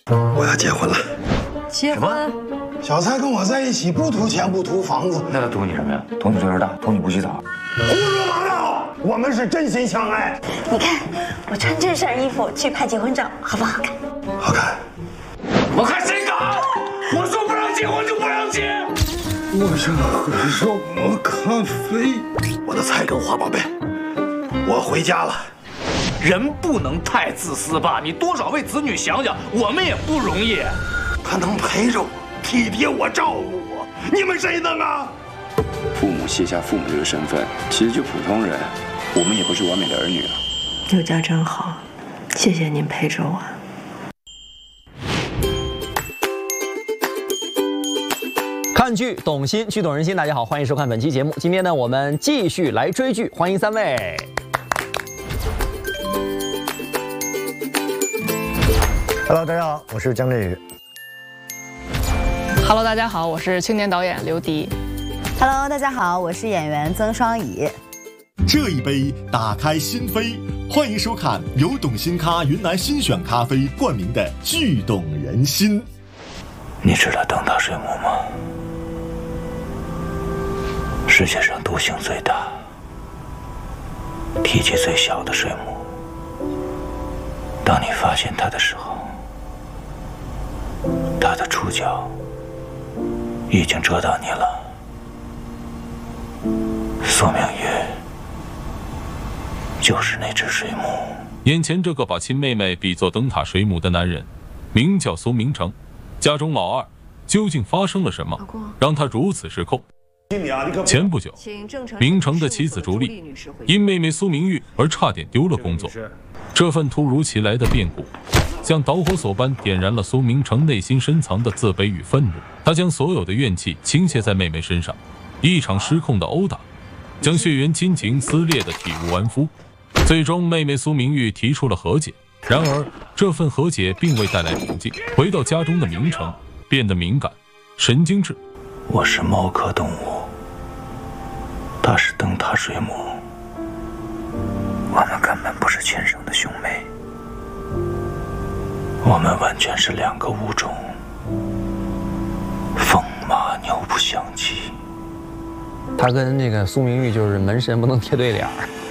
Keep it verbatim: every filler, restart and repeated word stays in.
我要结婚了。 结婚？ 小蔡跟我在一起，不图钱，不图房子。 那他图你什么呀？图你岁数大，图你不洗澡。 胡说八道！我们是真心相爱。 你看，我穿这身衣服去拍结婚照，好不好看？ 好看。 我看谁敢！我说不让结婚就不让结。 我想喝什么咖啡？我的菜跟花宝贝，我回家了。 人不能太自私吧？你多少为子女想想，我们也不容易。 他能陪着我，体贴我，照顾我，你们谁能啊？ 父母卸下父母这个身份，其实就普通人，我们也不是完美的儿女了。 有家真好，谢谢您陪着我。 看剧懂心，剧懂人心。大家好，欢迎收看本期节目。今天呢，我们继续来追剧，欢迎三位。 Hello， 大家好，我是姜振宇。 Hello， 大家好，我是青年导演刘迪。 Hello， 大家好，我是演员曾双乙。 这一杯打开心扉，欢迎收看由懂心咖云南新选咖啡冠名的剧懂人心。 你知道灯塔水母吗？世界上毒性最大、体积最小的水母。当你发现它的时候，它的触角已经蛰到你了。苏明玉就是那只水母。 眼前这个把亲妹妹比作灯塔水母的男人，名叫苏明成，家中老二。究竟发生了什么，让他如此失控？前不久，明成的妻子朱莉因妹妹苏明玉而差点丢了工作。这份突如其来的变故，像导火索般点燃了苏明成内心深藏的自卑与愤怒。他将所有的怨气倾泻在妹妹身上，一场失控的殴打，将血缘亲情撕裂的体无完肤。最终，妹妹苏明玉提出了和解。然而，这份和解并未带来平静。回到家中的明成变得敏感、神经质。 我是猫科动物，它是灯塔水母，我们根本不是亲生的兄妹，我们完全是两个物种，风马牛不相及。 他跟那个苏明玉就是门神不能贴对脸儿。